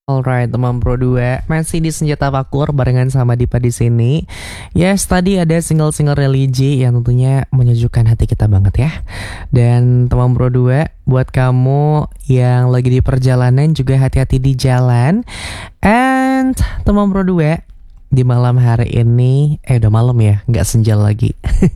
Alright, teman Pro 2 masih di Senjata Fakur barengan sama Dipa di sini. Yes, tadi ada single-single religi yang tentunya menyejukkan hati kita banget ya. Dan teman Pro 2, buat kamu yang lagi di perjalanan juga hati-hati di jalan. And teman Pro 2, di malam hari ini, udah malam ya, nggak senja lagi.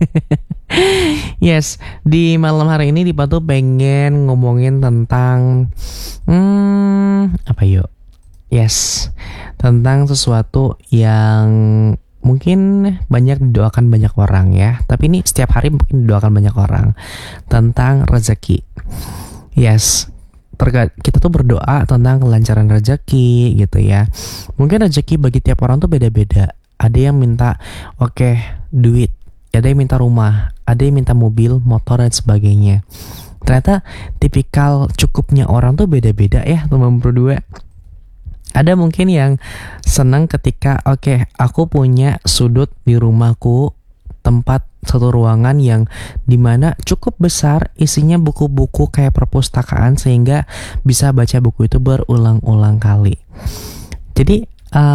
Yes, di malam hari ini Dipa tuh pengen ngomongin tentang apa yuk? Yes, tentang sesuatu yang mungkin banyak didoakan banyak orang ya. Tapi ini setiap hari mungkin didoakan banyak orang, tentang rezeki. Yes, kita tuh berdoa tentang kelancaran rezeki gitu ya. Mungkin rezeki bagi tiap orang tuh beda-beda. Ada yang minta duit, ada yang minta rumah, ada yang minta mobil, motor dan sebagainya. Ternyata tipikal cukupnya orang tuh beda-beda ya, teman berdua. Ada mungkin yang senang ketika aku punya sudut di rumahku, tempat satu ruangan yang dimana cukup besar, isinya buku-buku kayak perpustakaan sehingga bisa baca buku itu berulang-ulang kali. Jadi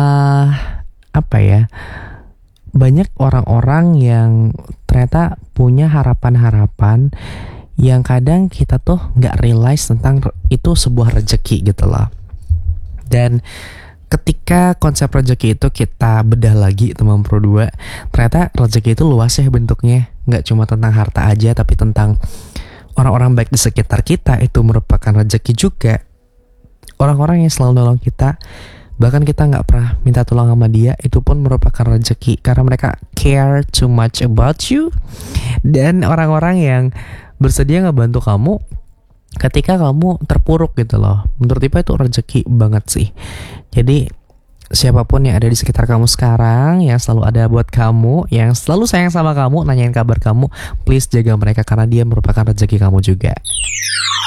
banyak orang-orang yang ternyata punya harapan-harapan yang kadang kita tuh nggak realize tentang itu sebuah rezeki gitu loh. Dan ketika konsep rezeki itu kita bedah lagi teman Pro 2, ternyata rezeki itu luas ya bentuknya. Nggak cuma tentang harta aja, tapi tentang orang-orang baik di sekitar kita itu merupakan rezeki juga. Orang-orang yang selalu nolong kita, bahkan kita nggak pernah minta tolong sama dia, itu pun merupakan rezeki karena mereka care too much about you. Dan orang-orang yang bersedia ngebantu kamu ketika kamu terpuruk gitu loh. Menurut Dipa itu rezeki banget sih. Jadi siapapun yang ada di sekitar kamu sekarang, yang selalu ada buat kamu, yang selalu sayang sama kamu, nanyain kabar kamu, please jaga mereka karena dia merupakan rezeki kamu juga.